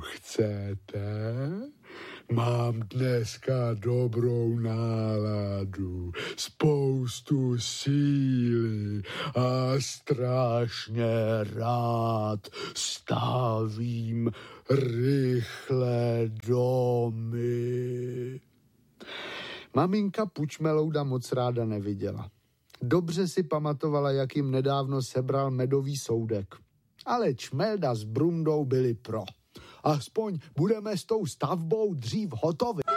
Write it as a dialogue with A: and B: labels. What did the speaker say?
A: chcete? Mám dneska dobrou náladu, spoustu síly a strašně rád stavím rychle domy. Maminka Pučmelouda moc ráda neviděla. Dobře si pamatovala, jak jim nedávno sebral medový soudek. Ale Čmelda s Brundou byli pro. Aspoň budeme s tou stavbou dřív hotovi.